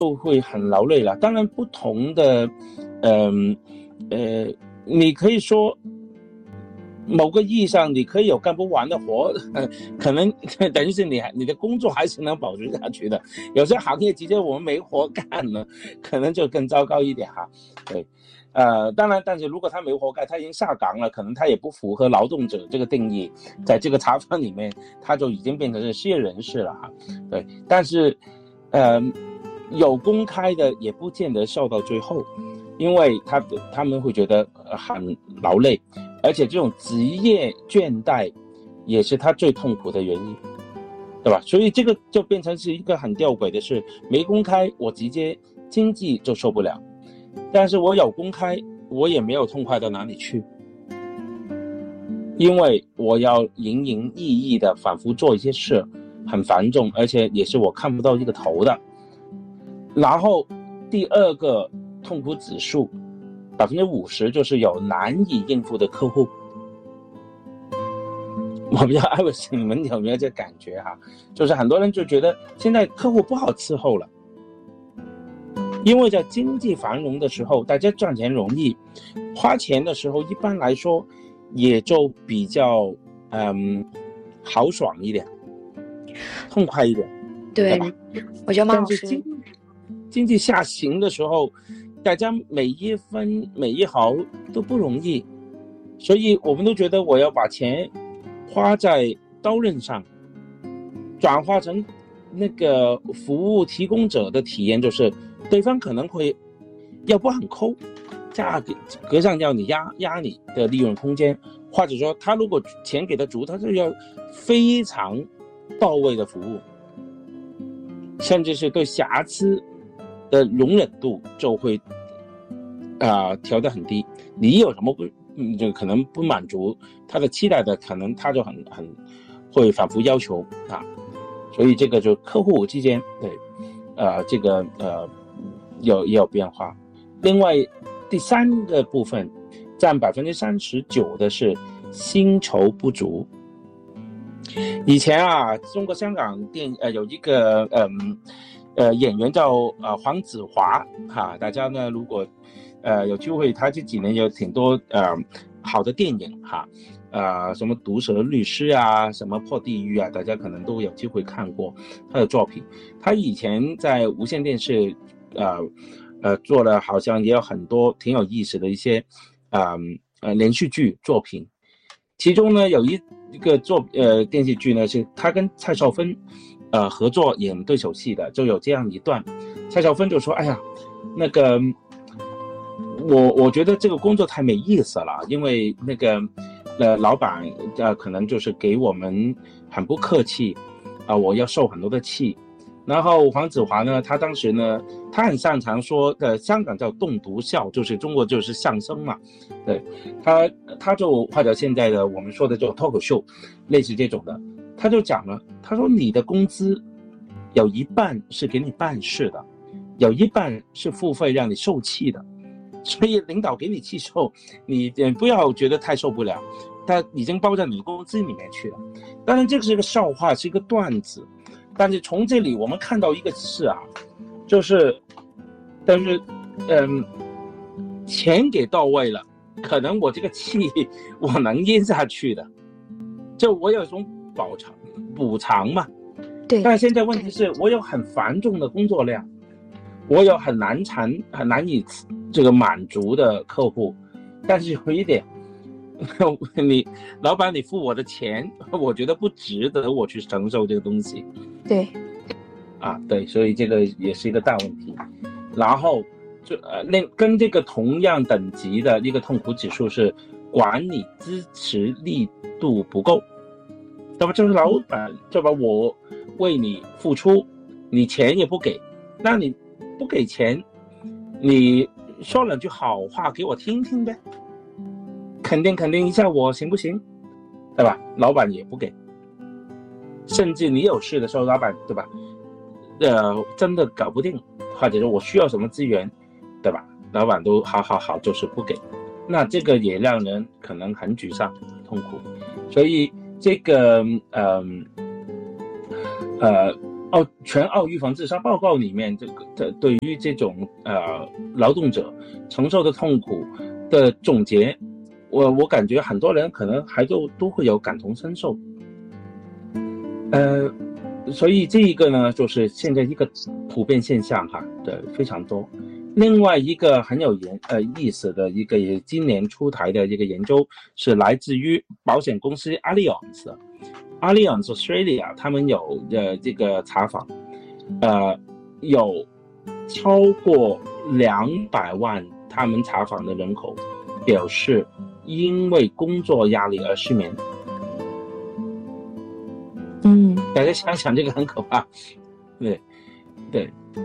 就会很劳累了。当然不同的你可以说某个意义上你可以有干不完的活，可能等于是你的工作还是能保持下去的。有些行业直接我们没活干了，可能就更糟糕一点哈。对，当然，但是如果他没活干，他已经下岗了，可能他也不符合劳动者这个定义，在这个查房里面，他就已经变成是失业人士了哈。对，但是有公开的也不见得受到最后，因为他们会觉得很劳累，而且这种职业倦怠也是他最痛苦的原因，对吧？所以这个就变成是一个很吊诡的事，没公开我直接经济就受不了，但是我有公开我也没有痛快到哪里去，因为我要营营役役的反复做一些事，很繁重，而且也是我看不到这个头的。然后第二个痛苦指数50%就是有难以应付的客户。我不知道艾文斯你们有没有这感觉哈？就是很多人就觉得现在客户不好伺候了，因为在经济繁荣的时候，大家赚钱容易，花钱的时候一般来说也就比较豪爽一点，痛快一点，对吧？ 我觉得马老师经济下行的时候，大家每一分每一毫都不容易，所以我们都觉得我要把钱花在刀刃上，转化成那个服务提供者的体验，就是对方可能会要不很抠，价格上要你压你的利润空间，或者说他如果钱给的足，他就要非常到位的服务，甚至是对瑕疵的容忍度就会调得很低。你有什么就可能不满足他的期待的，可能他就很会反复要求啊。所以这个就客户之间对这个也有变化。另外第三个部分占39%的是薪酬不足。以前中国香港有一个演员叫黄子华哈，大家呢如果有机会，他这几年有挺多好的电影哈，什么毒舌律师啊，什么破地狱啊，大家可能都有机会看过他的作品。他以前在无线电视做了好像也有很多挺有意思的一些连续剧作品，其中呢有一个电视剧呢是他跟蔡少芬合作演对手戏的，就有这样一段，蔡少芬就说：“哎呀，那个我觉得这个工作太没意思了，因为那个老板可能就是给我们很不客气我要受很多的气。”然后黄子华呢，他当时呢，他很擅长说香港叫栋笃笑，就是中国就是相声嘛，对，他就或者现在的我们说的这种脱口秀，类似这种的，他就讲了，他说你的工资有一半是给你办事的，有一半是付费让你受气的，所以领导给你气受，你不要觉得太受不了，他已经包在你的工资里面去了。当然这个是一个笑话，是一个段子，但是从这里我们看到一个事就是钱给到位了，可能我这个气我能咽下去的，就我有一种补偿嘛。 对。 但现在问题是我有很繁重的工作量，我有很难以这个满足的客户，但是有一点，你老板你付我的钱，我觉得不值得我去承受这个东西。 对。 对，所以这个也是一个大问题。然后就跟这个同样等级的一个痛苦指数是管理支持力度不够，那么就是老板就把我为你付出，你钱也不给，那你不给钱，你说两句好话给我听听呗，肯定一下我行不行，对吧？老板也不给，甚至你有事的时候，老板对吧？真的搞不定，或者说我需要什么资源，对吧？老板都好，就是不给，那这个也让人可能很沮丧、痛苦。所以这个全澳预防自杀报告里面，对于这种劳动者承受的痛苦的总结，我感觉很多人可能还都会有感同身受。所以这一个呢，就是现在一个普遍现象哈，对，非常多。另外一个很有意思的一个也今年出台的一个研究，是来自于保险公司 Allianz Australia， 他们有这个查访，有超过200万他们查访的人口表示因为工作压力而失眠。大家想想，这个很可怕。对，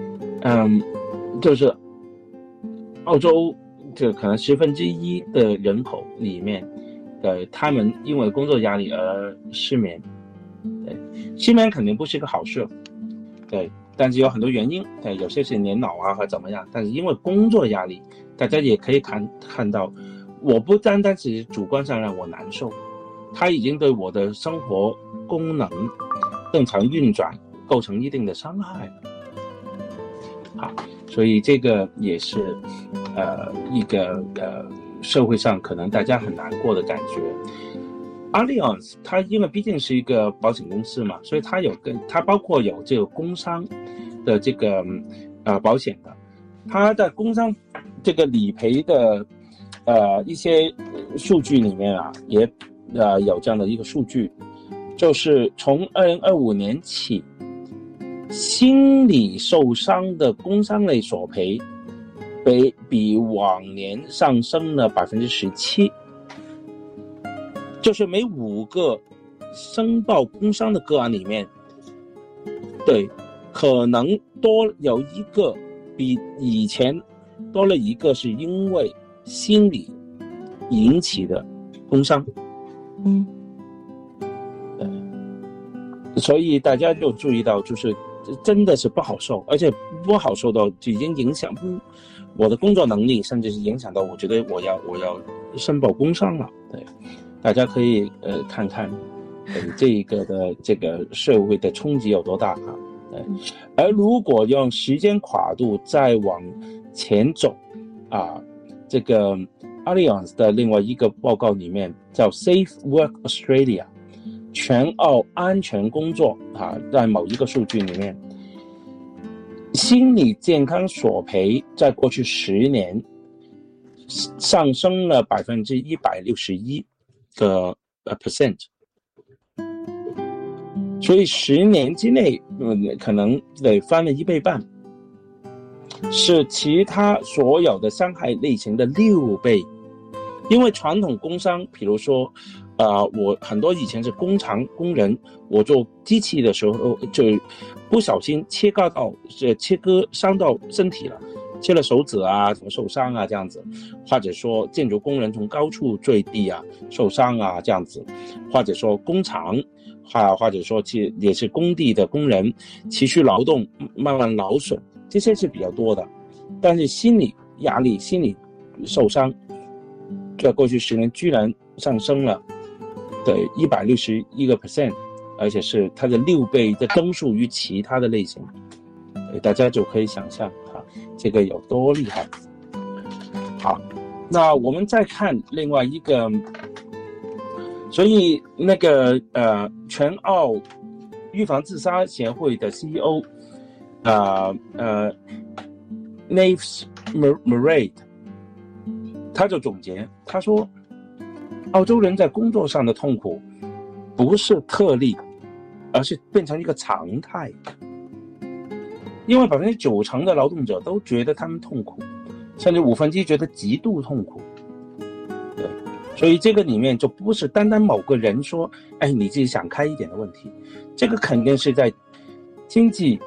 就是澳洲这可能1/10的人口里面，他们因为工作压力而失眠。对，失眠肯定不是一个好事。对，但是有很多原因。对，有些是年老啊或怎么样，但是因为工作压力，大家也可以看到，我不单单只是主观上让我难受，它已经对我的生活功能正常运转构成一定的伤害。好，所以这个也是一个社会上可能大家很难过的感觉。Allianz 它因为毕竟是一个保险公司嘛，所以它包括有这个工伤的这个保险的，它的工伤这个理赔的一些数据里面啊，也有这样的一个数据，就是从2025年起，心理受伤的工伤类索赔比往年上升了17%，就是每5个申报工伤的个案里面，对，可能多有一个比以前多了一个是因为心理引起的工伤。所以大家就注意到，就是真的是不好受，而且不好受到已经影响我的工作能力，甚至是影响到我觉得我要申报工伤了。对，大家可以看看这一个的这个社会的冲击有多大哈。对，而如果用时间跨度再往前走这个 Allianz 的另外一个报告里面叫 Safe Work Australia 全澳安全工作在某一个数据里面，心理健康索赔在过去10年上升了161%，所以10年之内可能得翻了1倍半，是其他所有的伤害类型的6倍。因为传统工伤，比如说我很多以前是工厂工人，我做机器的时候就不小心切割伤到身体了，切了手指什么受伤这样子，或者说建筑工人从高处坠地受伤这样子，或者说工厂或者说也是工地的工人持续劳动慢慢劳损，这些是比较多的。但是心理压力、心理受伤在过去10年居然上升了161%，而且是它的6倍的增速于其他的类型。大家就可以想象这个有多厉害。好，那我们再看另外一个，所以那个全澳预防自杀协会的 CEO Naves Murray， 他就总结，他说澳洲人在工作上的痛苦不是特例，而是变成一个常态。因为90%的劳动者都觉得他们痛苦，甚至1/5觉得极度痛苦。对，所以这个里面就不是单单某个人说你自己想开一点的问题，这个肯定是在经济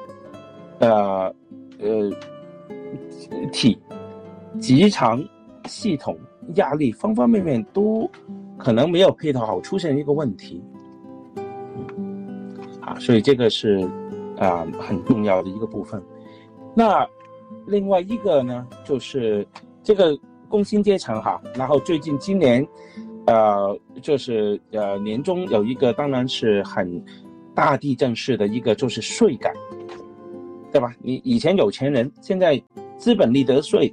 极长系统压力方方面面都可能没有配套好，出现一个问题。所以这个是很重要的一个部分。那另外一个呢，就是这个工薪阶层然后最近今年就是年中有一个当然是很大地震式的一个就是税改，对吧？你以前有钱人，现在资本利得税，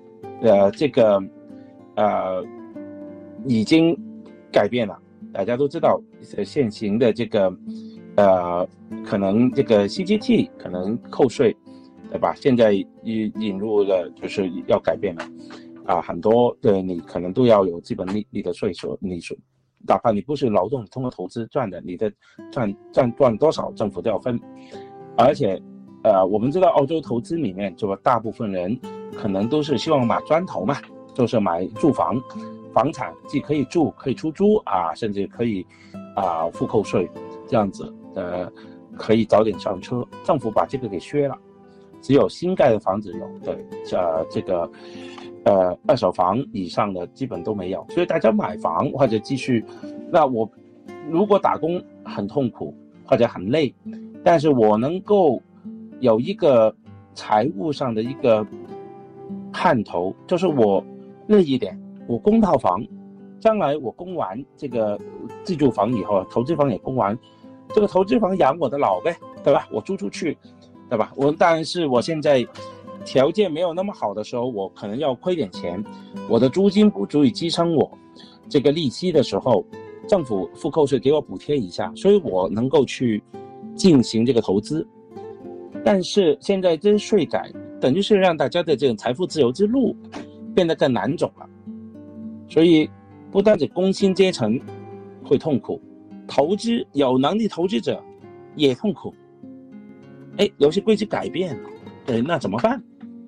已经改变了。大家都知道，现行的这个可能这个 CGT 可能扣税，对吧？现在引入了就是要改变了很多的你可能都要有资本利得税所哪怕你不是劳动，通过投资赚的，你的赚多少，政府都要分。而且，我们知道澳洲投资里面，就大部分人可能都是希望买砖头嘛，就是买住房产，既可以住，可以出租甚至可以付扣税，这样子可以早点上车。政府把这个给削了，只有新盖的房子有，对，这个。二手房以上的基本都没有，所以大家买房或者继续，那我如果打工很痛苦或者很累，但是我能够有一个财务上的一个看头，就是我累一点，我供套房，将来我供完这个自住房以后，投资房也供完，这个投资房养我的老呗，对吧？我租出去，对吧？当然是我现在条件没有那么好的时候，我可能要亏点钱，我的租金不足以支撑我这个利息的时候，政府付扣税给我补贴一下，所以我能够去进行这个投资。但是现在这税改等于是让大家的这种财富自由之路变得更难走了，所以不单止工薪阶层会痛苦，投资有能力投资者也痛苦。有些规矩改变了，那怎么办？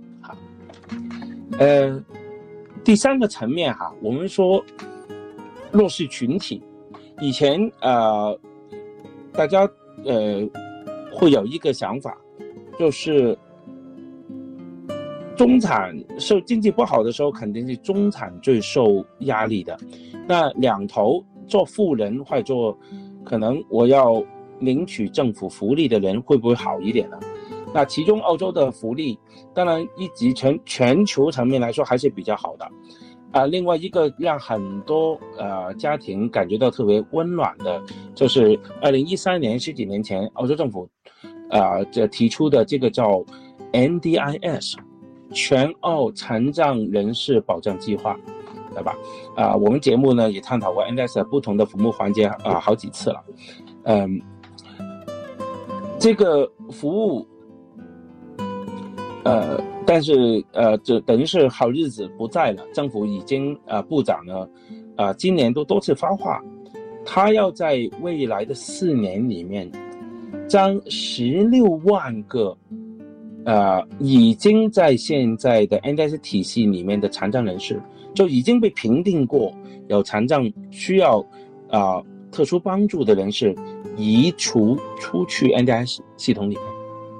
第三个层面我们说弱势群体，以前大家会有一个想法，就是中产受经济不好的时候，肯定是中产最受压力的。那两头做富人或者做可能我要领取政府福利的人会不会好一点呢？那其中澳洲的福利当然以及全球层面来说还是比较好的另外一个让很多家庭感觉到特别温暖的，就是2013年十几年前澳洲政府提出的这个叫 NDIS 全澳残障人士保障计划，对吧？我们节目呢也探讨过 NDIS 不同的服务环节好几次了。这个服务但是这等于是好日子不在了，政府已经部长呢今年都多次发话，他要在未来的4年里面将16万个已经在现在的 NDIS 体系里面的残障人士，就已经被评定过有残障需要特殊帮助的人士移除出去 NDIS 系统里面。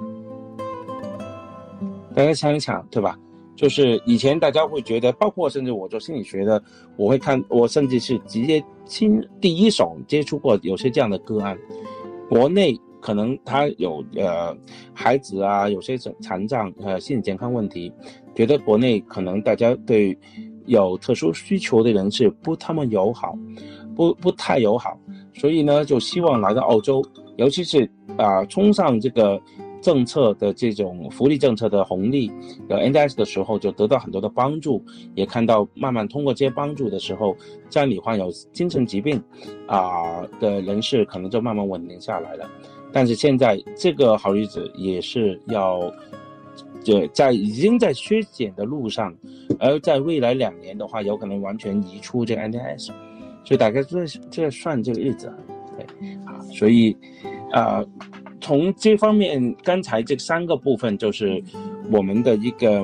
大家想一想，对吧？就是以前大家会觉得，包括甚至我做心理学的，我甚至是直接第一手接触过有些这样的个案。国内可能他有孩子有些残障心理健康问题，觉得国内可能大家对有特殊需求的人士不太友好，不太友好，所以呢就希望来到澳洲，尤其是冲上这个政策的这种福利政策的红利，有 NDIS 的时候就得到很多的帮助，也看到慢慢通过这些帮助的时候，家里患有精神疾病的人士可能就慢慢稳定下来了。但是现在这个好日子也是要已经在削减的路上，而在未来2年的话，有可能完全移出这个 NDIS， 所以大概这算这个日子，对所以从这方面，刚才这3个部分就是我们的一个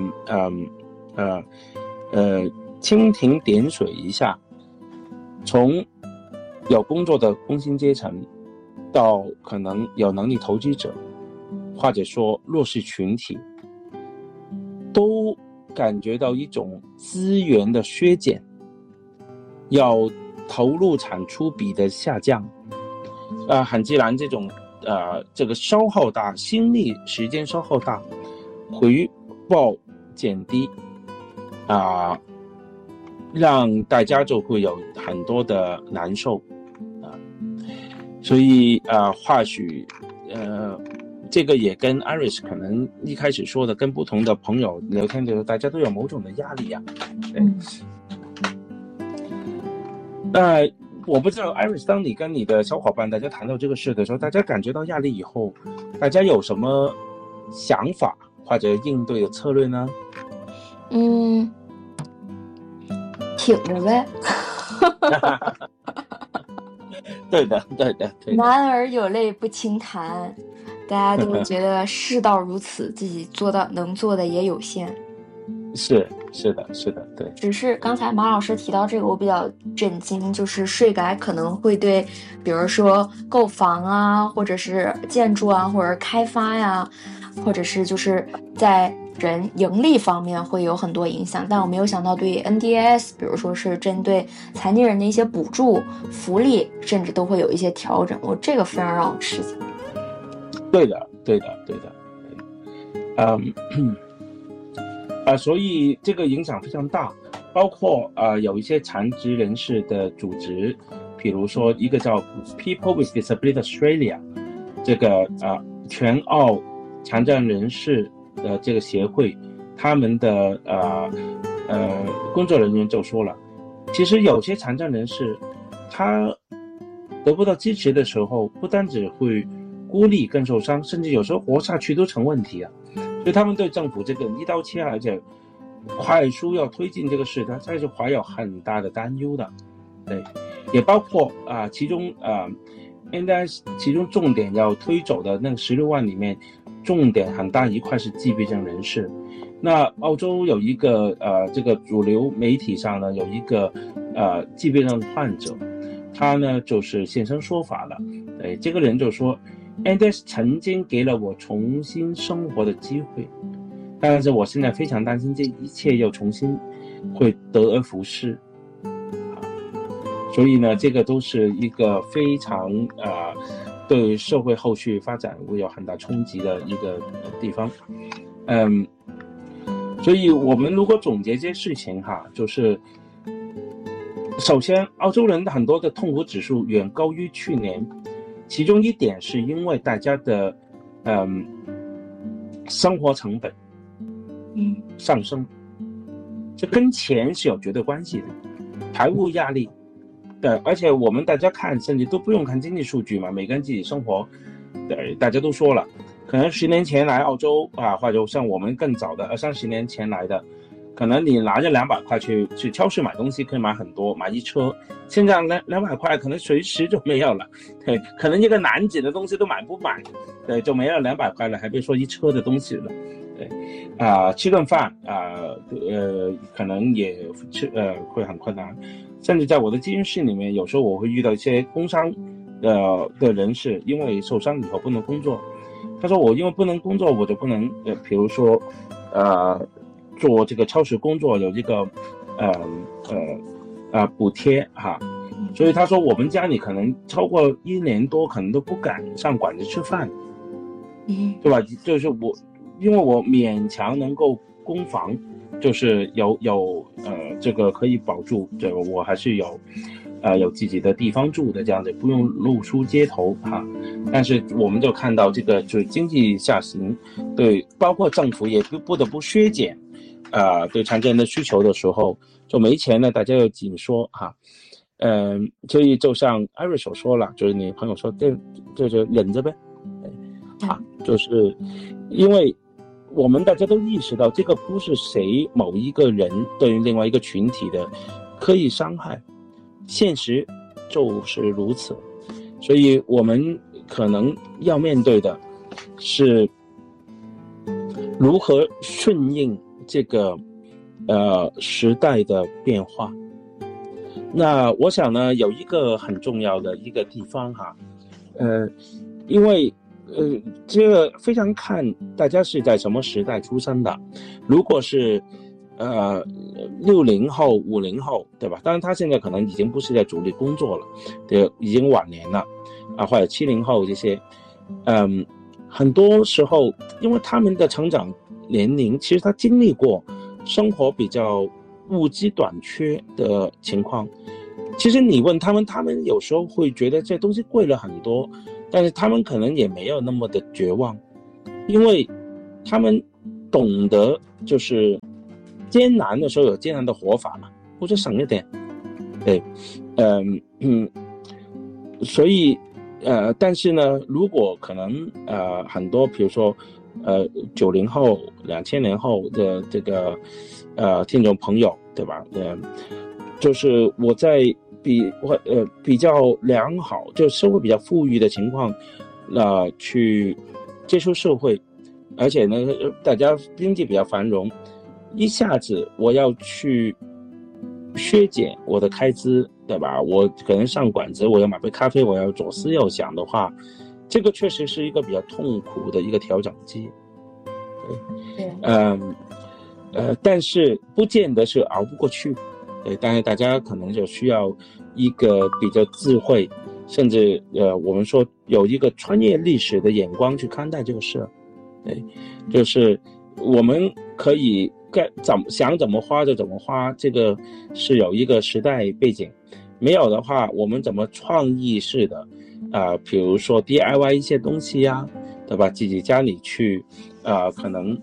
蜻蜓点水一下，从有工作的工薪阶层到可能有能力投资者，或者说弱势群体，都感觉到一种资源的削减，要投入产出比的下降很自然这个消耗大，心力时间消耗大，回报减低让大家就会有很多的难受所以或许这个也跟 Iris 可能一开始说的，跟不同的朋友聊天的时候，大家都有某种的压力啊。对。我不知道 Iris， 当你跟你的小伙伴大家谈到这个事的时候，大家感觉到压力以后，大家有什么想法或者应对的策略呢？ 挺着呗。 对的。 男儿有泪不轻弹，大家都觉得世道如此，自己做到能做的也有限。 是的，对。 只是刚才马老师提到这个，我比较震惊，就是税改可能会对，比如说购房啊，或者是建筑啊，或者开发呀，或者是就是在人盈利方面会有很多影响。但我没有想到对 NDIS， 比如说是针对残疾人的一些补助、福利，甚至都会有一些调整。这个非常让我吃惊。 对的。所以这个影响非常大，包括有一些残疾人士的组织，比如说一个叫 People with Disability Australia， 这个全澳残障人士的这个协会，他们的工作人员就说了，其实有些残障人士他得不到支持的时候，不单只会孤立更受伤，甚至有时候活下去都成问题啊。所以他们对政府这个一刀切而且快速要推进这个事，他还是怀有很大的担忧的。对，也包括其中NDIS 其中重点要推走的那个16万里面，重点很大一块是自闭症人士。那澳洲有一个这个主流媒体上呢有一个自闭症患者，他呢就是现身说法了。对，这个人就说NDIS 曾经给了我重新生活的机会，但是我现在非常担心这一切又重新会得而复失。所以呢，这个都是一个非常对社会后续发展会有很大冲击的一个地方。所以我们如果总结这些事情就是首先澳洲人很多的痛苦指数远高于去年，其中一点是因为大家的生活成本上升，这跟钱是有绝对关系的，财务压力。对，而且我们大家看甚至都不用看经济数据嘛，每个人自己生活，对，大家都说了，可能10年前来澳洲或者像我们更早的20-30年前来的，可能你拿着200块去超市买东西可以买很多，买一车，现在200块可能随时就没有了。对，可能一个男子的东西都买不满，对，就没有200块了，还别说一车的东西了。对，吃顿饭可能也会很困难，甚至在我的咨询室里面，有时候我会遇到一些工伤的人士，因为受伤以后不能工作，他说我因为不能工作，我就不能比如说做这个超市工作有这个补贴所以他说我们家里可能超过1年多可能都不敢上馆子吃饭，对吧？就是因为我勉强能够供房，就是有这个可以保住，这个我还是有自己的地方住的，这样子不用露出街头但是我们就看到这个就是经济下行，对，包括政府也不得不削减对残疾人的需求的时候，就没钱了，大家要紧缩所以就像艾瑞所说了，就是你朋友说就忍着呗，就是因为我们大家都意识到这个不是某一个人对于另外一个群体的刻意伤害，现实就是如此，所以我们可能要面对的是如何顺应这个时代的变化。那我想呢，有一个很重要的一个地方因为这个非常看大家是在什么时代出生的。如果是60后50后，对吧？当然他现在可能已经不是在主力工作了，对，已经晚年了或者70后这些很多时候因为他们的成长年龄其实他经历过生活比较物资短缺的情况， 其实你问他们有时候会觉得这东西贵了很多，但是他们可能也没有那么的绝望，因为他们懂得就是艰难的时候有艰难的活法嘛，或者省一点，对，所以但是呢，如果可能很多比如说90后2000年后的这个听众朋友，对吧？就是我在比较良好，就社会比较富裕的情况去接触社会，而且呢大家经济比较繁荣，一下子我要去削减我的开支，对吧？我可能上馆子，我要买杯咖啡，我要左思右想的话，这个确实是一个比较痛苦的一个调整期。但是不见得是熬不过去。对，当然大家可能就需要一个比较智慧，甚至我们说有一个穿越历史的眼光去看待这个事。对，就是我们可以想怎么花就怎么花，这个是有一个时代背景。没有的话，我们怎么创意式的比如说 DIY 一些东西呀，对吧？自己家里去可能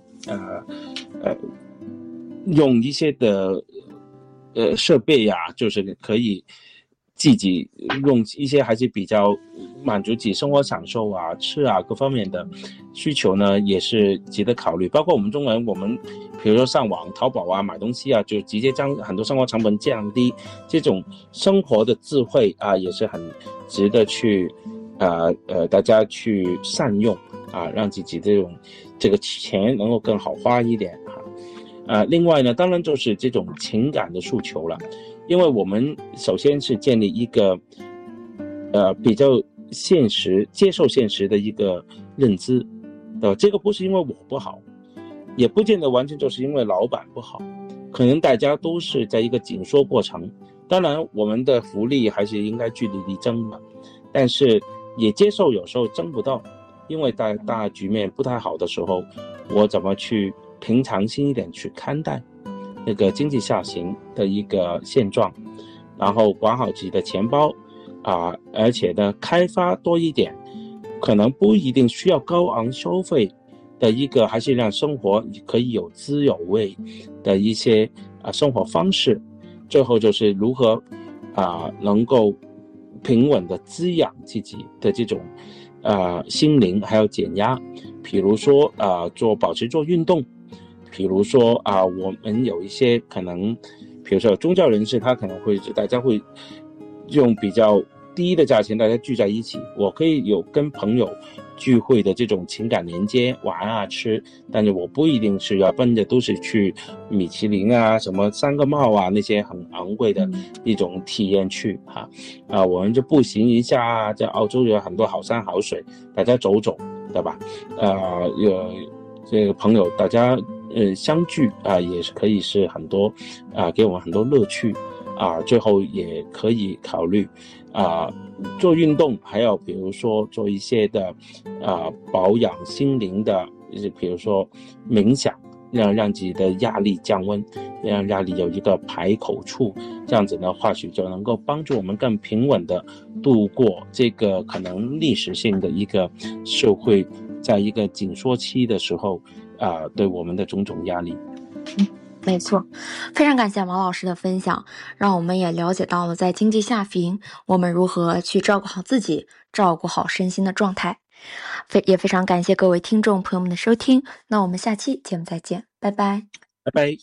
用一些的设备呀，就是可以自己用一些还是比较满足自己生活享受啊、吃啊各方面的需求呢，也是值得考虑。包括我们中国人，我们比如说上网淘宝啊、买东西啊，就直接将很多生活成本降低，这种生活的智慧啊，也是很值得去大家去善用啊，让自己这个钱能够更好花一点另外呢，当然就是这种情感的诉求了，因为我们首先是建立一个比较现实、接受现实的一个认知，这个不是因为我不好，也不见得完全就是因为老板不好，可能大家都是在一个紧缩过程。当然，我们的福利还是应该据理力争嘛，但是也接受有时候争不到，因为大局面不太好的时候，我怎么去平常心一点去看待那个经济下行的一个现状，然后管好自己的钱包而且呢开发多一点，可能不一定需要高昂消费的一个，还是让生活可以有滋有味的一些生活方式。最后就是如何能够平稳的滋养自己的这种心灵，还有减压。比如说保持做运动，比如说我们有一些可能，比如说宗教人士，他可能会大家会用比较低的价钱大家聚在一起，我可以有跟朋友聚会的这种情感连接，玩吃，但是我不一定是要奔着都是去米其林什么三个帽那些很昂贵的一种体验去我们就步行一下在澳洲有很多好山好水，大家走走，对吧？有这个朋友大家相聚也是可以是很多给我们很多乐趣最后也可以考虑做运动，还有比如说做一些的保养心灵的，比如说冥想，让自己的压力降温，让压力有一个排口处，这样子呢或许就能够帮助我们更平稳的度过这个可能历史性的一个社会在一个紧缩期的时候对我们的种种压力。 没错，非常感谢毛老师的分享，让我们也了解到了在经济下行我们如何去照顾好自己，照顾好身心的状态。也非常感谢各位听众朋友们的收听，那我们下期节目再见，拜拜。 拜拜。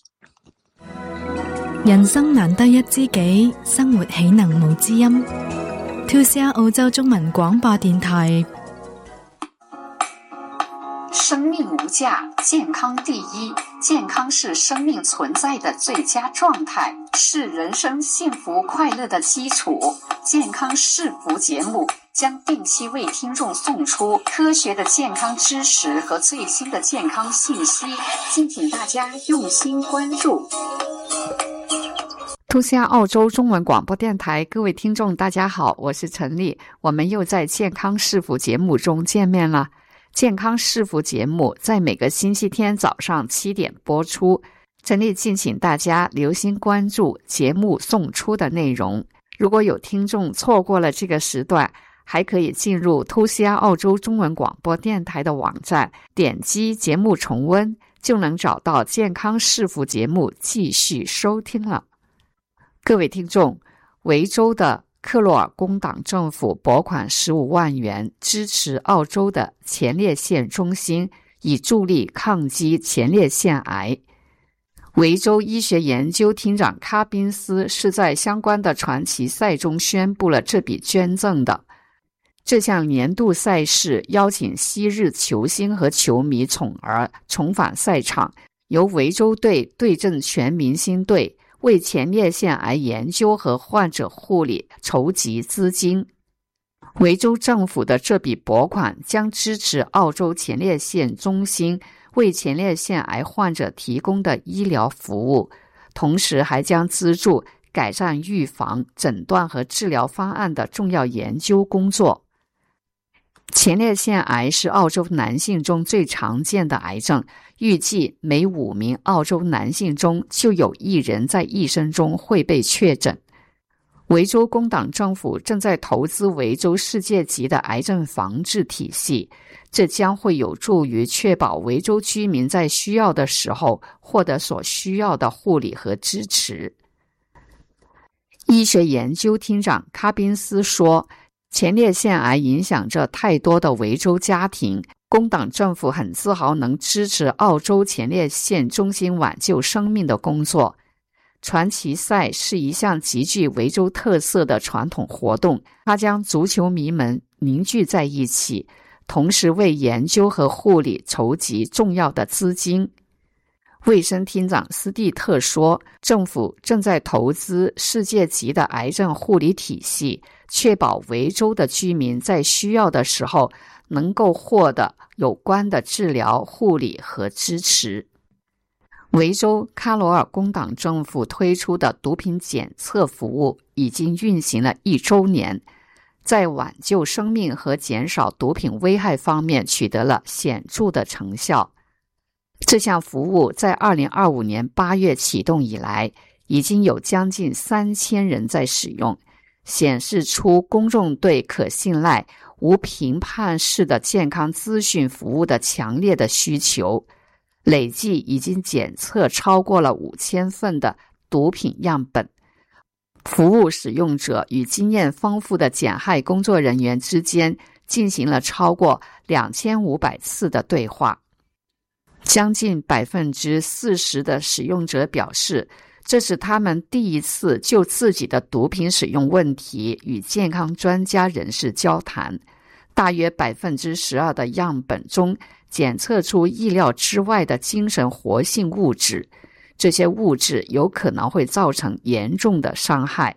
人生難得一知己，生活豈能無知音。2CR 澳洲中文廣播電台。 生命无价，健康第一。健康是生命存在的最佳状态，是人生幸福快乐的基础。健康是福节目将定期为听众送出科学的健康知识和最新的健康信息，敬请大家用心关注。 2CR 澳洲中文广播电台，各位听众大家好，我是陈丽，我们又在健康是福节目中见面了。健康是福节目在每个星期天早上7点播出，陈丽敬请大家留心关注节目送出的内容。 如果有听众错过了这个时段，还可以进入 2CR 澳洲中文广播电台的网站，点击节目重温，就能找到健康是福节目继续收听了。各位听众，维州的克罗尔工党政府拨款15万元支持澳洲的前列腺中心，以助力抗击前列腺癌。维州医学研究厅长卡宾斯是在相关的传奇赛中宣布了这笔捐赠的。这项年度赛事邀请昔日球星和球迷宠儿重返赛场，由维州队对阵全明星队，为前列腺癌研究和患者护理筹集资金。维州政府的这笔拨款将支持澳洲前列腺中心为前列腺癌患者提供的医疗服务，同时还将资助改善预防、诊断和治疗方案的重要研究工作。前列腺癌是澳洲男性中最常见的癌症，预计每5名澳洲男性中就有1人在一生中会被确诊。维州工党政府正在投资维州世界级的癌症防治体系，这将会有助于确保维州居民在需要的时候获得所需要的护理和支持。医学研究厅长卡宾斯说，前列腺癌影响着太多的维州家庭，工党政府很自豪能支持澳洲前列腺中心挽救生命的工作。传奇赛是一项极具维州特色的传统活动，它将足球迷们凝聚在一起，同时为研究和护理筹集重要的资金。卫生厅长斯蒂特说，政府正在投资世界级的癌症护理体系，确保维州的居民在需要的时候能够获得有关的治疗、护理和支持。维州卡罗尔工党政府推出的毒品检测服务已经运行了1周年，在挽救生命和减少毒品危害方面取得了显著的成效。这项服务在2025年8月启动以来，已经有将近3000人在使用，显示出公众对可信赖、无评判式的健康资讯服务的强烈的需求。累计已经检测超过了5000份的毒品样本。服务使用者与经验丰富的减害工作人员之间进行了超过2500次的对话。将近40%的使用者表示，这是他们第一次就自己的毒品使用问题与健康专家人士交谈。大约12%的样本中检测出意料之外的精神活性物质，这些物质有可能会造成严重的伤害。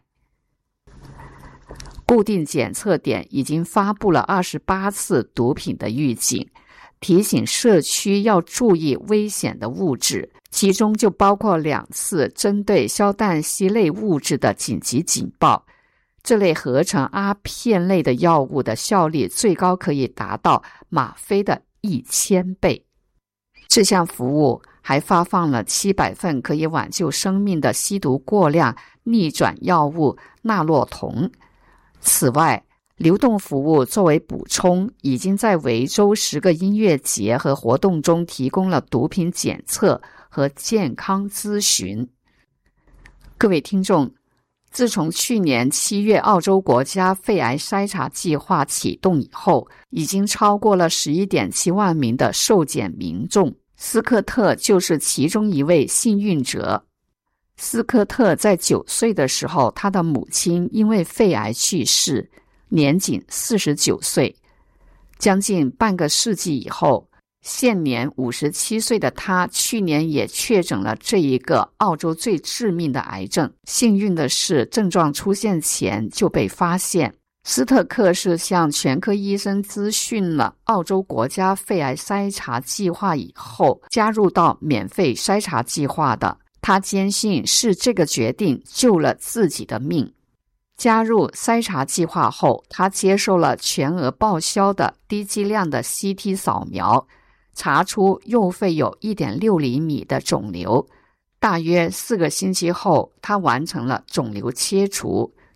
固定检测点已经发布了28次毒品的预警，提醒社区要注意危险的物质，其中就包括2次针对硝氮烯类物质的紧急警报。这类合成阿片类的药物的效力最高可以达到吗啡的1000倍。这项服务还发放了700份可以挽救生命的吸毒过量逆转药物纳洛酮。此外，流动服务作为补充，已经在维州10个音乐节和活动中提供了毒品检测和健康咨询。各位听众，自从去年7月澳洲国家肺癌筛查计划启动以后，已经超过了 11.7 万名的受检民众。斯科特就是其中一位幸运者。斯科特在9岁的时候，他的母亲因为肺癌去世，年仅49岁。将近半个世纪以后，现年57岁的他去年也确诊了这一个澳洲最致命的癌症。幸运的是，症状出现前就被发现。斯特克是向全科医生咨询了澳洲国家肺癌筛查计划以后，加入到免费筛查计划的。他坚信是这个决定救了自己的命。加入筛查计划后，他接受了全额报销的低剂量的 CT 扫描，查出右肺有 1.6 厘米的肿瘤。大约4个星期后，他完成了肿瘤切除，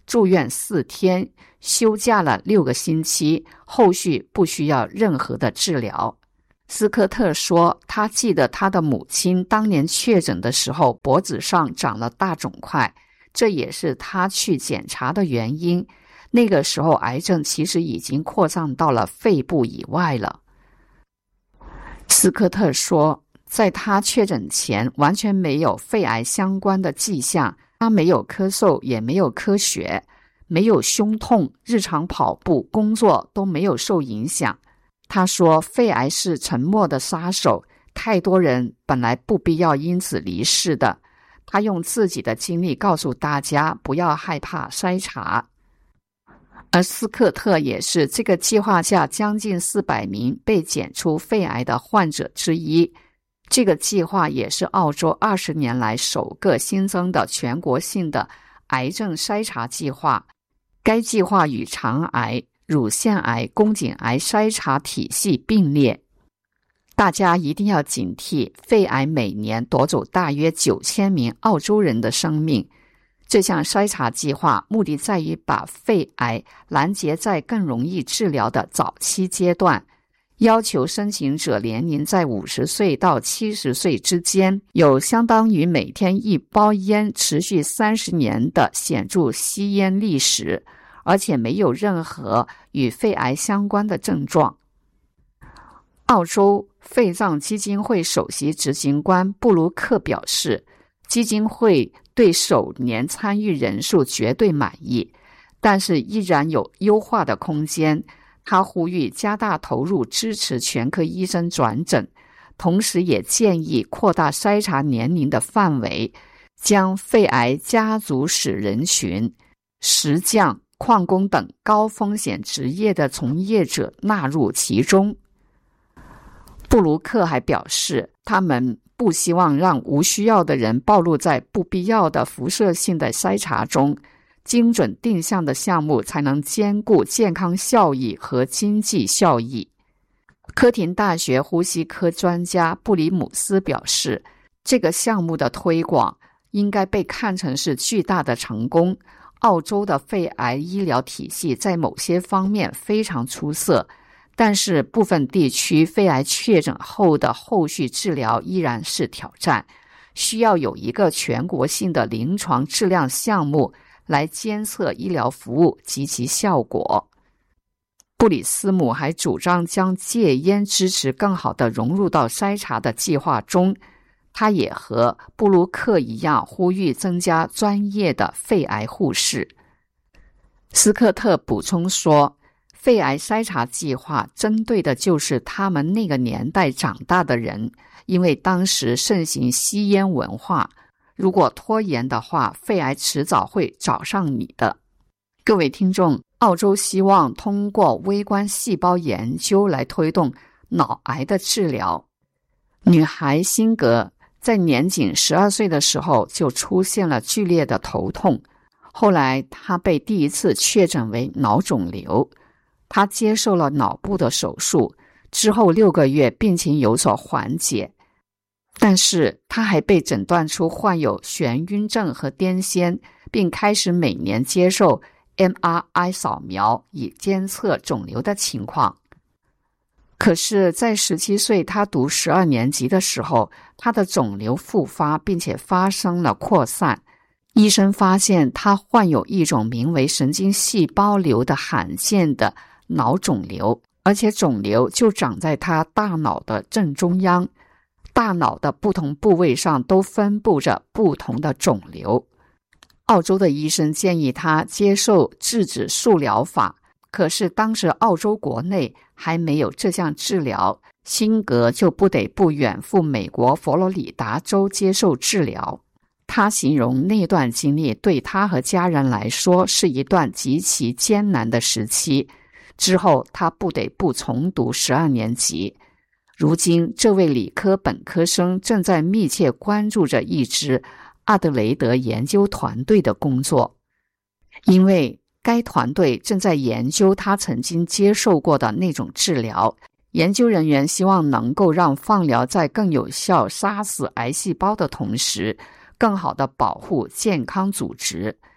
住院4天，休假了6个星期，后续不需要任何的治疗。斯科特说，他记得他的母亲当年确诊的时候，脖子上长了大肿块，这也是他去检查的原因。那个时候癌症其实已经扩散到了肺部以外了。斯科特说，在他确诊前完全没有肺癌相关的迹象，他没有咳嗽，也没有咳血，没有胸痛，日常跑步、工作都没有受影响。他说，肺癌是沉默的杀手，太多人本来不必要因此离世的。他用自己的经历告诉大家，不要害怕筛查。而斯科特也是这个计划下将近400名被检出肺癌的患者之一。这个计划也是澳洲20年来首个新增的全国性的癌症筛查计划。该计划与肠癌、乳腺癌、宫颈癌筛查体系并列。大家一定要警惕，肺癌每年夺走大约9000名澳洲人的生命。这项筛查计划目的在于把肺癌拦截在更容易治疗的早期阶段，要求申请者年龄在50岁到70岁之间，有相当于每天1包烟持续30年的显著吸烟历史，而且没有任何与肺癌相关的症状。澳洲肺脏基金会首席执行官布鲁克表示，基金会对首年参与人数绝对满意，但是依然有优化的空间。他呼吁加大投入支持全科医生转诊，同时也建议扩大筛查年龄的范围，将肺癌家族史人群、石匠、矿工等高风险职业的从业者纳入其中。布鲁克还表示，他们不希望让无需要的人暴露在不必要的辐射性的筛查中，精准定向的项目才能兼顾健康效益和经济效益。科廷大学呼吸科专家布里姆斯表示，这个项目的推广应该被看成是巨大的成功。澳洲的肺癌医疗体系在某些方面非常出色，但是部分地区肺癌确诊后的后续治疗依然是挑战，需要有一个全国性的临床质量项目来监测医疗服务及其效果。布里斯姆还主张将戒烟支持更好地融入到筛查的计划中，他也和布鲁克一样呼吁增加专业的肺癌护士。斯科特补充说，肺癌筛查计划针对的就是他们那个年代长大的人，因为当时盛行吸烟文化，如果拖延的话，肺癌迟早会找上你的。各位听众，澳洲希望通过微观细胞研究来推动脑癌的治疗。女孩辛格在年仅12岁的时候就出现了剧烈的头痛，后来她被第一次确诊为脑肿瘤。她接受了脑部的手术，之后6个月病情有所缓解，但是她还被诊断出患有眩晕症和癫痫，并开始每年接受 MRI 扫描以监测肿瘤的情况。可是在17岁她读12年级的时候，她的肿瘤复发并且发生了扩散。医生发现她患有一种名为神经细胞瘤的罕见的脑肿瘤，而且肿瘤就长在她大脑的正中央，大脑的不同部位上都分布着不同的肿瘤。澳洲的医生建议她接受质子束疗法，可是当时澳洲国内还没有这项治疗，辛格就不得不远赴美国佛罗里达州接受治疗。他形容那段经历对他和家人来说是一段极其艰难的时期，之后他不得不重读12年级。如今这位理科本科生正在密切关注着一支阿德雷德研究团队的工作，因为该团队正在研究他曾经接受过的那种治疗。研究人员希望能够让放疗在更有效杀死癌细胞的同时，更好地保护健康组织。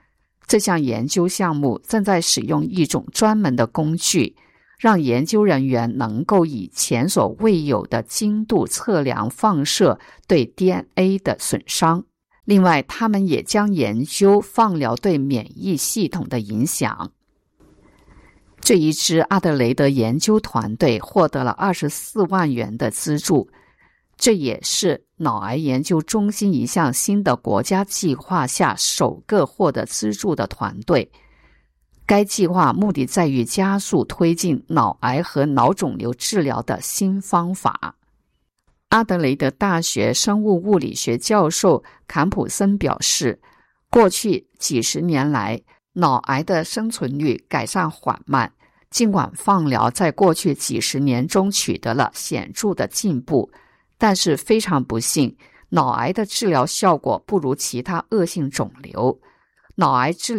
这项研究项目正在使用一种专门的工具，让研究人员能够以前所未有的精度测量放射对 DNA 的损伤。另外，他们也将研究放疗对免疫系统的影响。这一支阿德雷德研究团队获得了24万元的资助，这也是脑癌研究中心一项新的国家计划下首个获得资助的团队。该计划目的在于加速推进脑癌和脑肿瘤治疗的新方法。阿德雷德大学生物物理学教授坎普森表示，过去几十年来，脑癌的生存率改善缓慢，尽管放疗在过去几十年中取得了显著的进步，但是非常不幸，脑癌的治疗效果不如其他恶性肿瘤。脑癌治疗